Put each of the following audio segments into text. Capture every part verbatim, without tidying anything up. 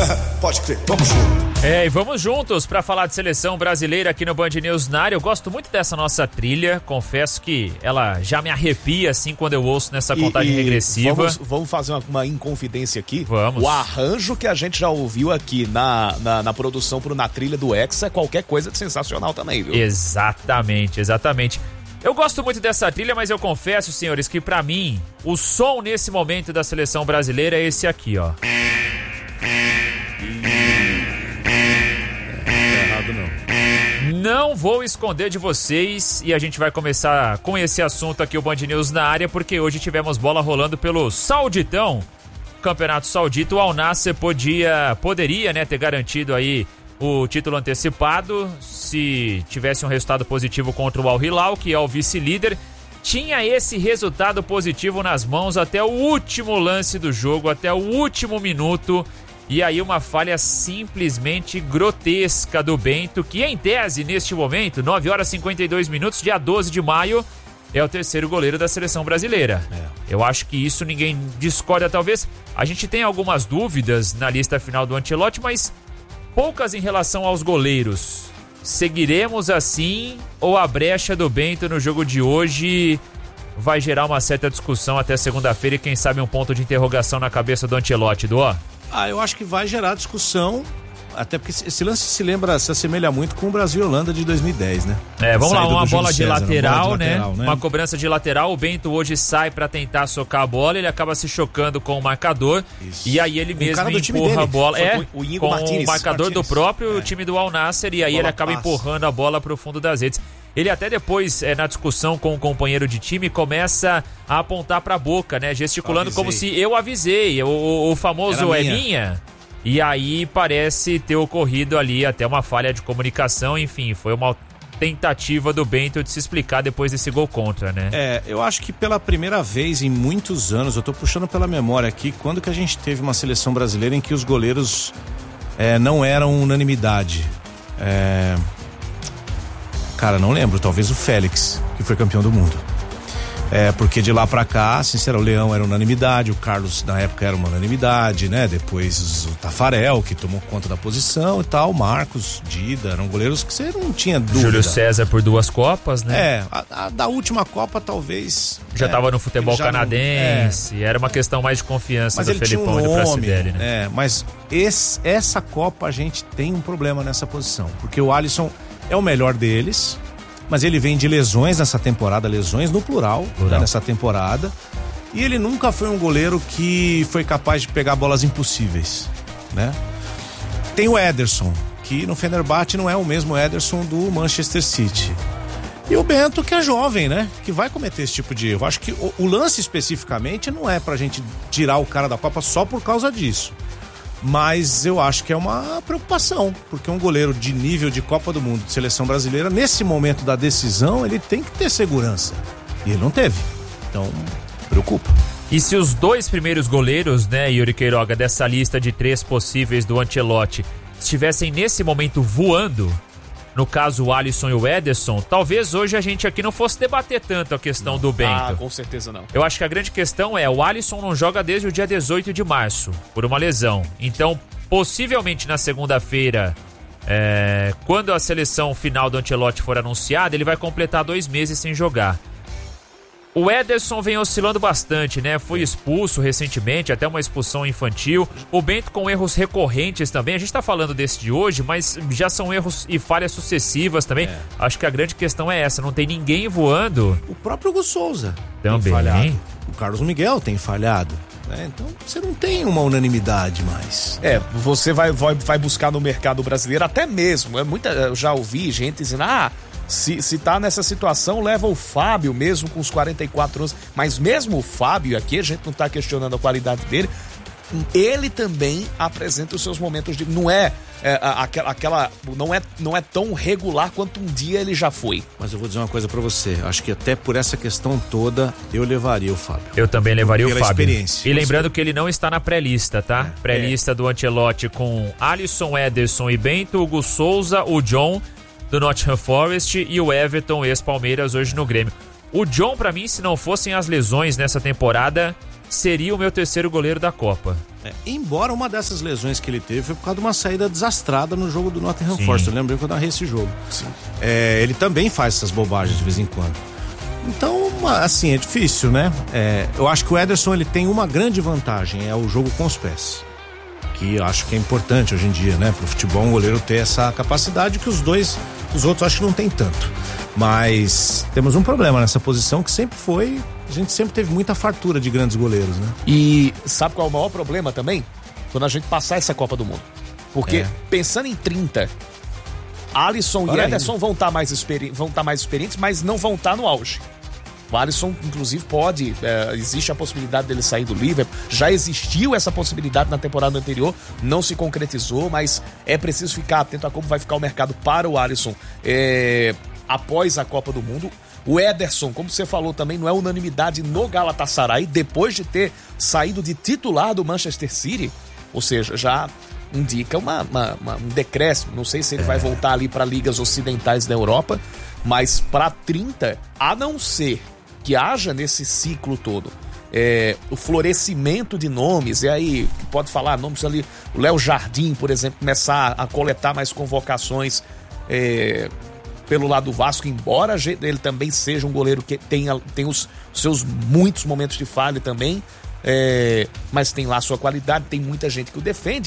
Pode crer, vamos juntos. É, e vamos juntos para falar de seleção brasileira aqui no Band News na área. Eu gosto muito dessa nossa trilha, confesso que ela já me arrepia assim quando eu ouço nessa contagem e, e regressiva. Vamos, vamos fazer uma, uma inconfidência aqui? Vamos. O arranjo que a gente já ouviu aqui na, na, na produção pro Na Trilha do Hexa é qualquer coisa de sensacional também, viu? Exatamente, exatamente. Eu gosto muito dessa trilha, mas eu confesso, senhores, que pra mim, o som nesse momento da seleção brasileira é esse aqui, ó. Não vou esconder de vocês e a gente vai começar com esse assunto aqui, o Band News na área, porque hoje tivemos bola rolando pelo Sauditão, Campeonato Saudita. O Al Nassr podia, poderia, né, ter garantido aí o título antecipado se tivesse um resultado positivo contra o Al Hilal, que é o vice-líder. Tinha esse resultado positivo nas mãos até o último lance do jogo, até o último minuto. E aí uma falha simplesmente grotesca do Bento, que em tese, neste momento, nove horas e cinquenta e dois minutos, dia doze de maio, é o terceiro goleiro da seleção brasileira. É. Eu acho que isso ninguém discorda, talvez. A gente tem algumas dúvidas na lista final do Ancelotti, mas poucas em relação aos goleiros. Seguiremos assim ou a brecha do Bento no jogo de hoje vai gerar uma certa discussão até segunda-feira e quem sabe um ponto de interrogação na cabeça do Ancelotti, Duó? Ah, eu acho que vai gerar discussão, até porque esse lance se lembra, se assemelha muito com o Brasil e Holanda de dois mil e dez, né? É, vamos lá, uma bola de, César, lateral, uma bola de lateral, né? né? Uma cobrança de lateral, o Bento hoje sai pra tentar socar a bola, ele acaba se chocando com o marcador. Isso. E aí ele com mesmo empurra a bola. É, o, o com Martínez, o marcador Martínez. do próprio é. time do Al Nassr, e aí bola ele acaba passa. empurrando a bola pro fundo das redes. Ele até depois, é, na discussão com o companheiro de time, começa a apontar pra boca, né? Gesticulando como se eu avisei, o, o, o famoso minha. é minha. E aí parece ter ocorrido ali até uma falha de comunicação, enfim, foi uma tentativa do Bento de se explicar depois desse gol contra, né? É, eu acho que pela primeira vez em muitos anos, eu tô puxando pela memória aqui, quando que a gente teve uma seleção brasileira em que os goleiros é, não eram unanimidade? É... Cara, não lembro, talvez o Félix, que foi campeão do mundo. É, porque de lá pra cá, sincero, o Leão era unanimidade, o Carlos na época era uma unanimidade, né? Depois o Tafarel, que tomou conta da posição e tal, Marcos, Dida, eram goleiros que você não tinha dúvida. Júlio César por duas Copas, né? É, a, a da última Copa talvez... Já é, tava no futebol canadense, não, é, era uma questão mais de confiança mas do ele Felipão tinha um e do nome, Pracidelli, né? É, mas esse, essa Copa a gente tem um problema nessa posição, porque o Alisson é o melhor deles, mas ele vem de lesões nessa temporada, lesões no plural, plural. Né, nessa temporada, e ele nunca foi um goleiro que foi capaz de pegar bolas impossíveis, né? Tem o Ederson, que no Fenerbahçe não é o mesmo Ederson do Manchester City. E o Bento, que é jovem, né? Que vai cometer esse tipo de erro. Acho que o, o lance especificamente não é pra gente tirar o cara da Copa só por causa disso. Mas eu acho que é uma preocupação, porque um goleiro de nível de Copa do Mundo, de seleção brasileira, nesse momento da decisão, ele tem que ter segurança. E ele não teve. Então, preocupa. E se os dois primeiros goleiros, né, Yuri Queiroga, dessa lista de três possíveis do Ancelotti, estivessem nesse momento voando, no caso o Alisson e o Ederson, talvez hoje a gente aqui não fosse debater tanto a questão não. do Bento. Ah, com certeza não. Eu acho que a grande questão é, o Alisson não joga desde o dia dezoito de março, por uma lesão. Então, possivelmente na segunda-feira, é, quando a seleção final do Ancelotti for anunciada, ele vai completar dois meses sem jogar. O Ederson vem oscilando bastante, né? Foi expulso recentemente, até uma expulsão infantil. O Bento com erros recorrentes também. A gente tá falando desse de hoje, mas já são erros e falhas sucessivas também. É. Acho que a grande questão é essa, não tem ninguém voando. O próprio Hugo Souza também tem falhado. O Carlos Miguel tem falhado. É, então você não tem uma unanimidade mais. É, você vai, vai, vai buscar no mercado brasileiro até mesmo. É muita, eu já ouvi gente dizendo, ah... Se, se tá nessa situação, leva o Fábio mesmo com os quarenta e quatro anos. Mas mesmo o Fábio aqui, a gente não tá questionando a qualidade dele, ele também apresenta os seus momentos de... Não é, é aquela, aquela não, é, não é tão regular quanto um dia ele já foi. Mas eu vou dizer uma coisa pra você. Acho que até por essa questão toda, eu levaria o Fábio. Eu também levaria Pela o Fábio. Experiência. E lembrando que ele não está na pré-lista, tá? É. Pré-lista é. do Ancelotti com Alisson, Ederson e Bento, Hugo Souza, o John... do Nottingham Forest e o Everton, ex-Palmeiras, hoje no Grêmio. O John, pra mim, se não fossem as lesões nessa temporada, seria o meu terceiro goleiro da Copa. É, embora uma dessas lesões que ele teve foi por causa de uma saída desastrada no jogo do Nottingham Forest. Eu lembrei que eu narrei esse jogo. É, ele também faz essas bobagens de vez em quando. Então, assim, é difícil, né? É, eu acho que o Ederson ele tem uma grande vantagem, é o jogo com os pés. Que eu acho que é importante hoje em dia, né? Pro futebol, um goleiro ter essa capacidade que os dois, os outros acho que não tem tanto. Mas temos um problema nessa posição que sempre foi, a gente sempre teve muita fartura de grandes goleiros, né? E sabe qual é o maior problema também? Quando a gente passar essa Copa do Mundo. Porque é. pensando em trinta, Alisson Ora e Ederson ainda. vão estar tá mais, experi- vão tá mais experientes, mas não vão estar tá no auge. O Alisson, inclusive, pode, é, existe a possibilidade dele sair do Liverpool, já existiu essa possibilidade na temporada anterior, não se concretizou, mas é preciso ficar atento a como vai ficar o mercado para o Alisson é, após a Copa do Mundo. O Ederson, como você falou também, não é unanimidade no Galatasaray, depois de ter saído de titular do Manchester City, ou seja, já indica uma, uma, uma, um decréscimo, não sei se ele é. vai voltar ali para ligas ocidentais da Europa, mas para trinta, a não ser que haja nesse ciclo todo é, o florescimento de nomes, e aí pode falar nomes ali, o Léo Jardim, por exemplo, começar a coletar mais convocações é, pelo lado do Vasco, embora ele também seja um goleiro que tenha, tem os seus muitos momentos de falha também, é, mas tem lá a sua qualidade, tem muita gente que o defende.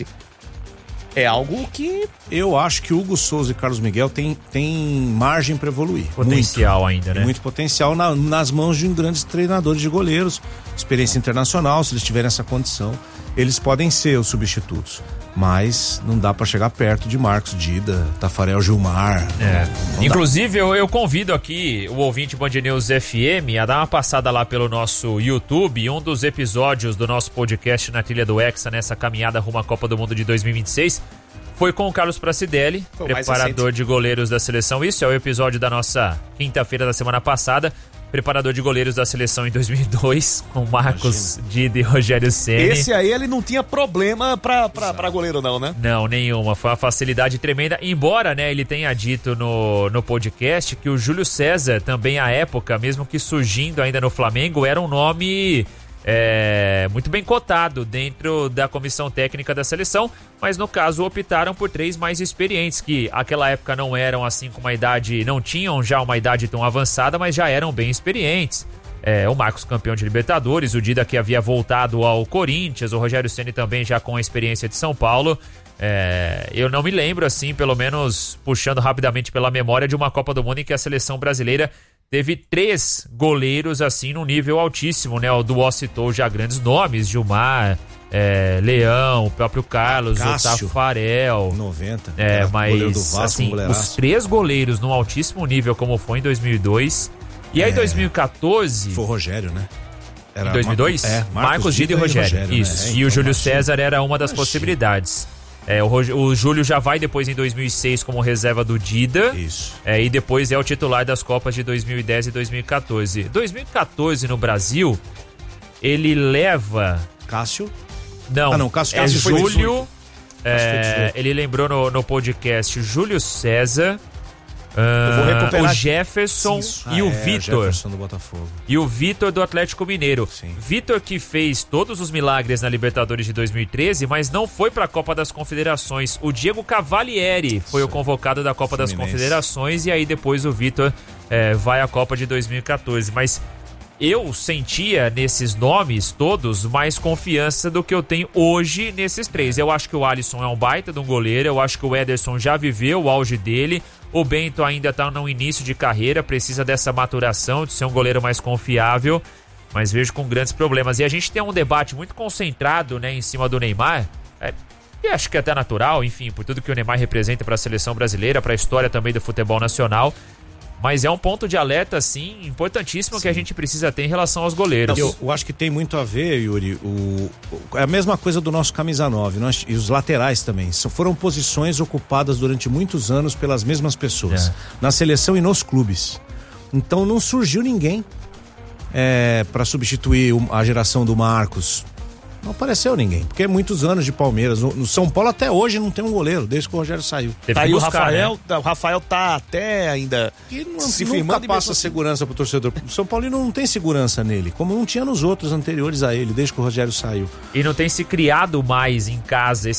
É algo que... Eu acho que Hugo Souza e Carlos Miguel tem, tem margem para evoluir. Potencial muito, ainda, né? Muito potencial na, nas mãos de um grandes treinadores de goleiros, experiência internacional, se eles tiverem essa condição, eles podem ser os substitutos. Mas não dá para chegar perto de Marcos Dida, Tafarel Gilmar. É. Não, não Inclusive, eu, eu convido aqui o ouvinte Band News F M a dar uma passada lá pelo nosso YouTube, um dos episódios do nosso podcast Na Trilha do Hexa, nessa caminhada rumo à Copa do Mundo de dois mil e vinte e seis, foi com o Carlos Pracidelli, preparador de goleiros da seleção. Isso é o episódio da nossa quinta-feira da semana passada. Preparador de goleiros da seleção em dois mil e dois, com Marcos Dida e Rogério Ceni. Esse aí ele não tinha problema pra, pra, pra goleiro não, né? Não, nenhuma. Foi uma facilidade tremenda. Embora, né, ele tenha dito no, no podcast que o Júlio César, também à época, mesmo que surgindo ainda no Flamengo, era um nome... É, muito bem cotado dentro da comissão técnica da seleção, mas no caso optaram por três mais experientes, que naquela época não eram assim com uma idade, não tinham já uma idade tão avançada, mas já eram bem experientes. É, o Marcos, campeão de Libertadores, o Dida, que havia voltado ao Corinthians, o Rogério Ceni também já com a experiência de São Paulo. É, eu não me lembro, assim, pelo menos puxando rapidamente pela memória, de uma Copa do Mundo em que a seleção brasileira teve três goleiros assim num nível altíssimo, né? O Duó citou já grandes nomes, Gilmar, é, Leão, o próprio Carlos, Cássio, o Tafarel. noventa. É, mas goleiro do Vasco, assim, um os três goleiros num altíssimo nível como foi em dois mil e dois. E aí em é, dois mil e quatorze... Foi o Rogério, né? Era em dois mil e dois? Mar... É, Marcos, Marcos Dida e Rogério. Rogério Isso. Né? É, então, e o Júlio César era uma das possibilidades. É, o, o Júlio já vai depois em dois mil e seis como reserva do Dida. Isso. É, e depois é o titular das Copas de dois mil e dez e dois mil e quatorze. dois mil e quatorze no Brasil, ele leva... Cássio? Não, ah, não Cássio, é Cássio Júlio... É, ele lembrou no, no podcast Júlio César... Uh, o Jefferson Isso. e ah, o é, Vitor. Jefferson do Botafogo. E o Vitor do Atlético Mineiro. Sim. Vitor que fez todos os milagres na Libertadores de dois mil e treze, mas não foi para a Copa das Confederações. O Diego Cavalieri foi Isso. o convocado da Copa Fluminense. das Confederações e aí depois o Vitor é, vai à Copa de dois mil e quatorze. Mas eu sentia nesses nomes todos mais confiança do que eu tenho hoje nesses três. Eu acho que o Alisson é um baita de um goleiro, eu acho que o Ederson já viveu o auge dele, o Bento ainda está no início de carreira, precisa dessa maturação, de ser um goleiro mais confiável, mas vejo com grandes problemas. E a gente tem um debate muito concentrado, né, em cima do Neymar, é, e acho que é até natural, enfim, por tudo que o Neymar representa para a seleção brasileira, para a história também do futebol nacional. Mas é um ponto de alerta, assim, importantíssimo Sim. que a gente precisa ter em relação aos goleiros. Eu, eu acho que tem muito a ver, Yuri, o, o, é a mesma coisa do nosso camisa nove, nós, e os laterais também. São, foram posições ocupadas durante muitos anos pelas mesmas pessoas, é. na seleção e nos clubes. Então não surgiu ninguém é, para substituir a geração do Marcos. Não apareceu ninguém, porque é muitos anos de Palmeiras. No, no São Paulo até hoje não tem um goleiro, desde que o Rogério saiu. Tá aí o Rafael, né? O Rafael tá até ainda e não, se nunca firmando passa assim. Segurança pro torcedor. O São Paulino não tem segurança nele, como não tinha nos outros anteriores a ele, desde que o Rogério saiu. E não tem se criado mais em casa esse